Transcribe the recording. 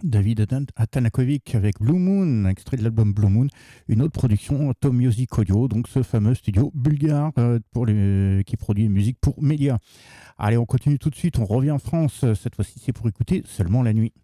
David Atanakovic avec Blue Moon, extrait de l'album Blue Moon, une autre production Tom Music Audio, donc ce fameux studio bulgare qui produit musique pour médias. Allez, on continue tout de suite, on revient en France, cette fois-ci c'est pour écouter Seulement la nuit.